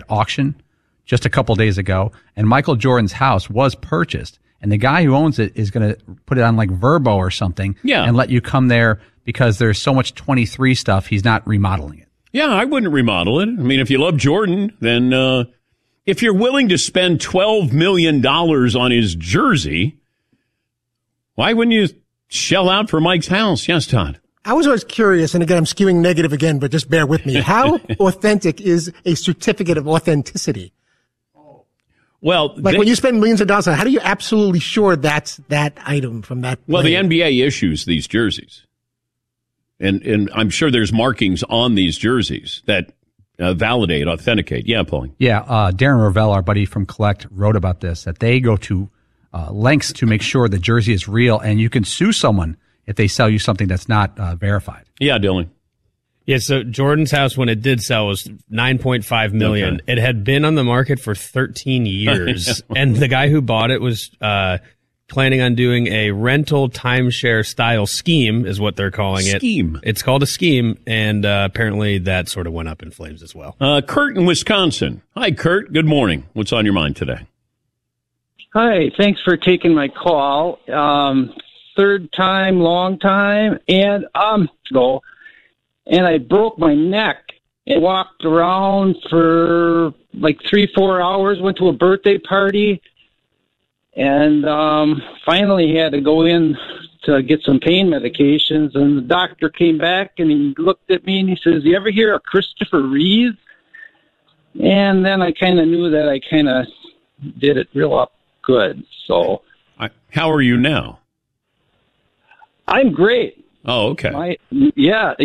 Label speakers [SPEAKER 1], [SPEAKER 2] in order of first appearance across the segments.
[SPEAKER 1] auction just a couple days ago, and Michael Jordan's house was purchased, and the guy who owns it is going to put it on like Vrbo or something, and let you come there because there's so much 23 stuff. He's not remodeling it.
[SPEAKER 2] Yeah, I wouldn't remodel it. I mean, if you love Jordan, then if you're willing to spend $12 million on his jersey, why wouldn't you shell out for Mike's house? Yes, Todd.
[SPEAKER 3] I was always curious, and again, I'm skewing negative again, but just bear with me. How authentic is a certificate of authenticity?
[SPEAKER 2] Well,
[SPEAKER 3] like when you spend millions of dollars on it, how do you absolutely sure that's that item from that player?
[SPEAKER 2] Well, the NBA issues these jerseys. And I'm sure there's markings on these jerseys that validate, authenticate. Yeah, Paulie.
[SPEAKER 1] Yeah, Darren Ravel, our buddy from Collect, wrote about this, that they go to lengths to make sure the jersey is real, and you can sue someone if they sell you something that's not verified.
[SPEAKER 2] Yeah, Dylan.
[SPEAKER 4] Yeah, so Jordan's house, when it did sell, was $9.5 million. Okay. It had been on the market for 13 years, and the guy who bought it was planning on doing a rental timeshare style scheme, is what they're calling it.
[SPEAKER 2] Scheme.
[SPEAKER 4] It's called a scheme, and apparently that sort of went up in flames as well.
[SPEAKER 2] Kurt in Wisconsin. Hi, Kurt. Good morning. What's on your mind today?
[SPEAKER 5] Hi, thanks for taking my call. Third time, long time, and and I broke my neck and walked around for like 3-4 hours, went to a birthday party, and finally had to go in to get some pain medications, and the doctor came back and he looked at me and he says, "You ever hear of Christopher Reeve?" And then I kind of knew that I kind of did it real up good. So,
[SPEAKER 2] how are you now?
[SPEAKER 5] I'm great.
[SPEAKER 2] Oh, okay.
[SPEAKER 5] I got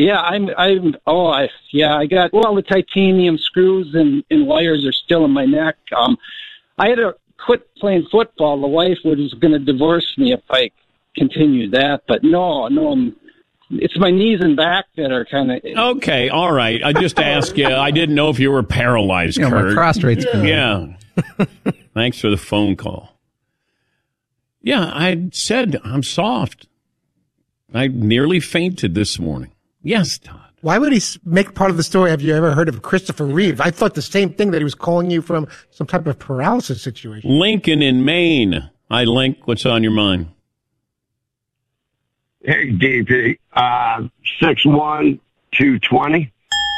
[SPEAKER 5] the titanium screws and wires are still in my neck. I had to quit playing football. The wife was going to divorce me if I continued that, but no, it's my knees and back that are kind of...
[SPEAKER 2] Okay, all right. I just asked you. I didn't know if you were paralyzed, Kurt.
[SPEAKER 1] My prostrate's been...
[SPEAKER 2] Yeah. Thanks for the phone call. Yeah, I said I'm soft. I nearly fainted this morning. Yes, Todd.
[SPEAKER 3] Why would he make part of the story? Have you ever heard of Christopher Reeve? I thought the same thing, that he was calling you from some type of paralysis situation.
[SPEAKER 2] Lincoln in Maine. Hi, Link. What's on your mind?
[SPEAKER 6] Hey, DP. 6'1", 220.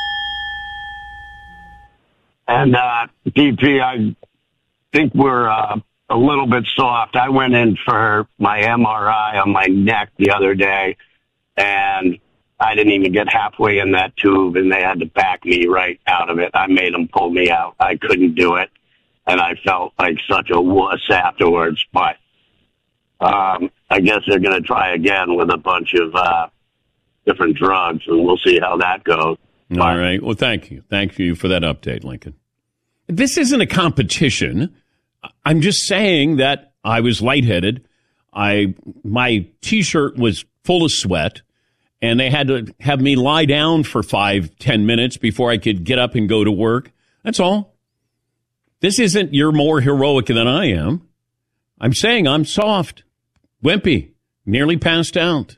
[SPEAKER 6] And DP, I think we're a little bit soft. I went in for my MRI on my neck the other day, and I didn't even get halfway in that tube, and they had to back me right out of it. I made them pull me out. I couldn't do it, and I felt like such a wuss afterwards. But I guess they're going to try again with a bunch of different drugs, and we'll see how that goes.
[SPEAKER 2] All right. Well, thank you. Thank you for that update, Lincoln. This isn't a competition. I'm just saying that I was lightheaded. My T-shirt was full of sweat, and they had to have me lie down for 5-10 minutes before I could get up and go to work. That's all. This isn't you're more heroic than I am. I'm saying I'm soft, wimpy, nearly passed out.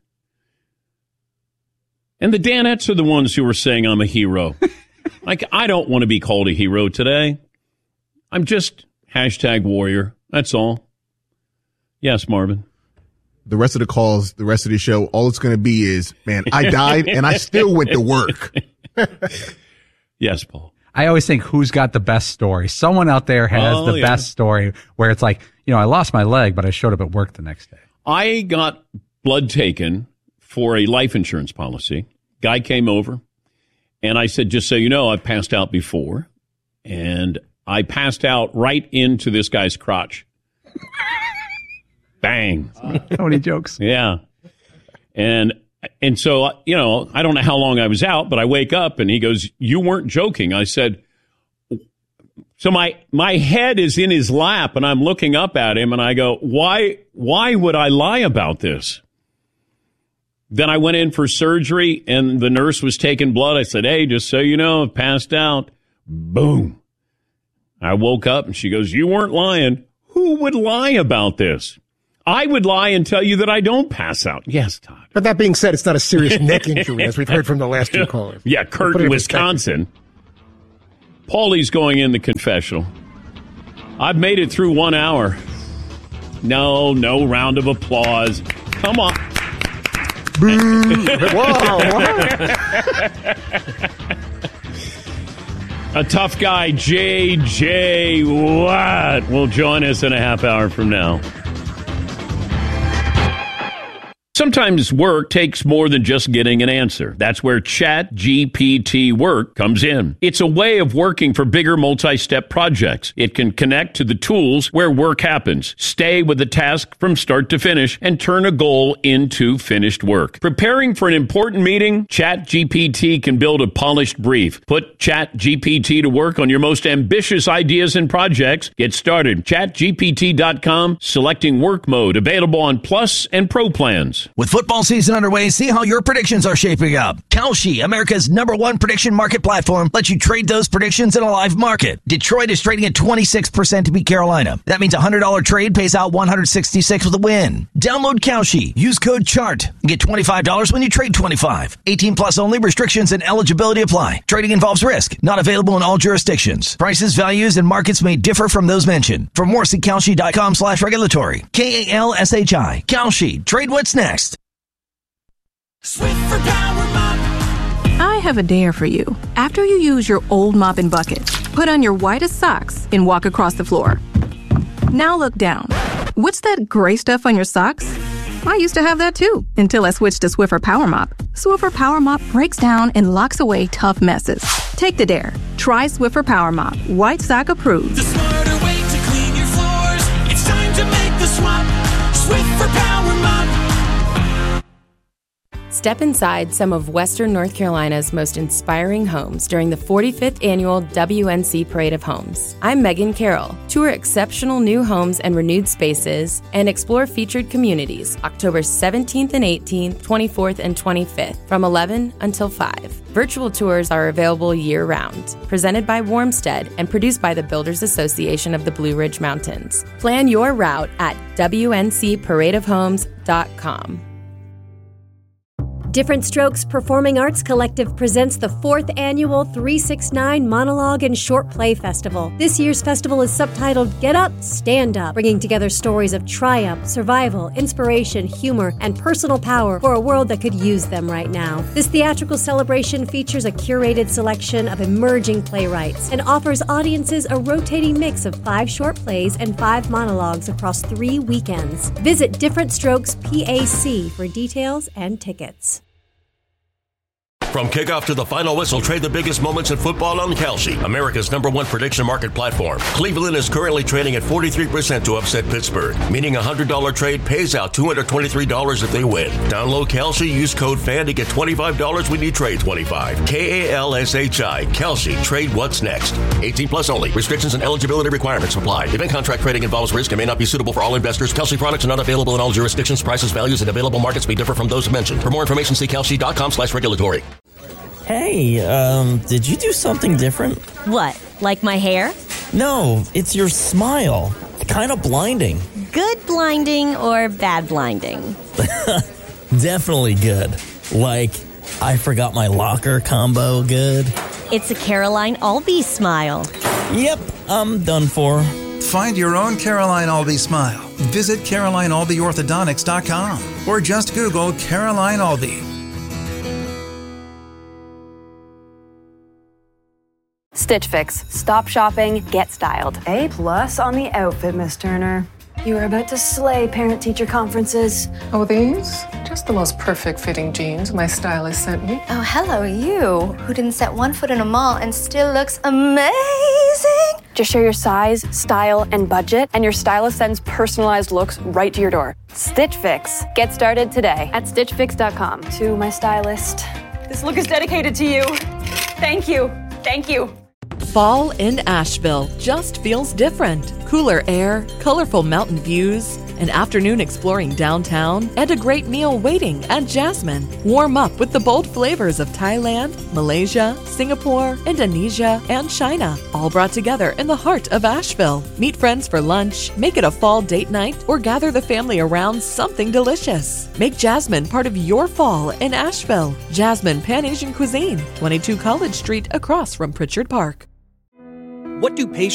[SPEAKER 2] And the Danettes are the ones who are saying I'm a hero. Like, I don't want to be called a hero today. I'm just #warrior. That's all. Yes, Marvin.
[SPEAKER 7] The rest of the calls, the rest of the show, all it's going to be is, man, I died and I still went to work.
[SPEAKER 2] Yes, Paul.
[SPEAKER 1] I always think, who's got the best story? Someone out there has the best story where it's like, I lost my leg, but I showed up at work the next day.
[SPEAKER 2] I got blood taken for a life insurance policy. Guy came over, and I said, just so you know, I've passed out before. And I passed out right into this guy's crotch. Bang.
[SPEAKER 1] Tony jokes.
[SPEAKER 2] Yeah. And so, I don't know how long I was out, but I wake up and he goes, "You weren't joking." I said, so my head is in his lap and I'm looking up at him and I go, why would I lie about this? Then I went in for surgery and the nurse was taking blood. I said, "Hey, just so you know, I've passed out." Boom. I woke up and she goes, "You weren't lying." Who would lie about this? I would lie and tell you that I don't pass out. Yes, Todd.
[SPEAKER 3] But that being said, it's not a serious neck injury, as we've heard from the last two callers.
[SPEAKER 2] Yeah, Kurt in Wisconsin. Paulie's going in the confessional. I've made it through 1 hour. No round of applause. Come on. A tough guy, J.J. Watt, will join us in a half hour from now. Sometimes work takes more than just getting an answer. That's where ChatGPT Work comes in. It's a way of working for bigger multi-step projects. It can connect to the tools where work happens, stay with the task from start to finish, and turn a goal into finished work. Preparing for an important meeting? ChatGPT can build a polished brief. Put ChatGPT to work on your most ambitious ideas and projects. Get started. ChatGPT.com, selecting work mode, available on Plus and Pro plans.
[SPEAKER 8] With football season underway, see how your predictions are shaping up. Kalshi, America's #1 prediction market platform, lets you trade those predictions in a live market. Detroit is trading at 26% to beat Carolina. That means a $100 trade pays out $166 with a win. Download Kalshi. Use code CHART and get $25 when you trade 25. 18 plus only. Restrictions and eligibility apply. Trading involves risk. Not available in all jurisdictions. Prices, values, and markets may differ from those mentioned. For more, see Kalshi.com/regulatory. KALSHI. Kalshi. Trade what's next.
[SPEAKER 9] Swiffer Power Mop.
[SPEAKER 10] I have a dare for you. After you use your old mop and bucket, put on your whitest socks and walk across the floor. Now look down. What's that gray stuff on your socks? I used to have that too, until I switched to Swiffer Power Mop. Swiffer Power Mop breaks down and locks away tough messes. Take the dare. Try Swiffer Power Mop. White sock approved.
[SPEAKER 9] The smarter way to clean your floors. It's time to make the swap. Swiffer Power Mop.
[SPEAKER 11] Step inside some of Western North Carolina's most inspiring homes during the 45th Annual WNC Parade of Homes. I'm Megan Carroll. Tour exceptional new homes and renewed spaces and explore featured communities October 17th and 18th, 24th and 25th from 11 until 5. Virtual tours are available year-round. Presented by Warmstead and produced by the Builders Association of the Blue Ridge Mountains. Plan your route at WNCParadeofHomes.com.
[SPEAKER 12] Different Strokes Performing Arts Collective presents the 4th annual 369 Monologue and Short Play Festival. This year's festival is subtitled Get Up, Stand Up, bringing together stories of triumph, survival, inspiration, humor, and personal power for a world that could use them right now. This theatrical celebration features a curated selection of emerging playwrights and offers audiences a rotating mix of 5 short plays and 5 monologues across 3 weekends. Visit Different Strokes PAC for details and tickets.
[SPEAKER 13] From kickoff to the final whistle, trade the biggest moments in football on Kalshi, America's #1 prediction market platform. Cleveland is currently trading at 43% to upset Pittsburgh, meaning a $100 trade pays out $223 if they win. Download Kalshi, use code FAN to get $25 when you trade 25. KALSHI. Kalshi. Trade what's next. 18 plus only. Restrictions and eligibility requirements apply. Event contract trading involves risk and may not be suitable for all investors. Kalshi products are not available in all jurisdictions. Prices, values, and available markets may differ from those mentioned. For more information, see Kalshi.com/regulatory.
[SPEAKER 14] Hey, did you do something different?
[SPEAKER 15] What, like my hair?
[SPEAKER 14] No, it's your smile. Kind of blinding.
[SPEAKER 15] Good blinding or bad blinding?
[SPEAKER 14] Definitely good. Like, I forgot my locker combo good.
[SPEAKER 15] It's a Caroline Albee smile.
[SPEAKER 14] Yep, I'm done for.
[SPEAKER 16] Find your own Caroline Albee smile. Visit CarolineAlbeeOrthodontics.com or just Google Caroline Albee.
[SPEAKER 17] Stitch Fix. Stop shopping, get styled.
[SPEAKER 18] A+ on the outfit, Miss Turner. You are about to slay parent-teacher conferences.
[SPEAKER 19] Oh, these? Just the most perfect fitting jeans my stylist sent me.
[SPEAKER 20] Oh, hello, you, who didn't set one foot in a mall and still looks amazing.
[SPEAKER 17] Just share your size, style, and budget, and your stylist sends personalized looks right to your door. Stitch Fix. Get started today at StitchFix.com.
[SPEAKER 18] To my stylist, this look is dedicated to you. Thank you. Thank you.
[SPEAKER 21] Fall in Asheville just feels different. Cooler air, colorful mountain views, an afternoon exploring downtown, and a great meal waiting at Jasmine. Warm up with the bold flavors of Thailand, Malaysia, Singapore, Indonesia, and China, all brought together in the heart of Asheville. Meet friends for lunch, make it a fall date night, or gather the family around something delicious. Make Jasmine part of your fall in Asheville. Jasmine Pan Asian Cuisine, 22 College Street across from Pritchard Park.
[SPEAKER 4] What do patients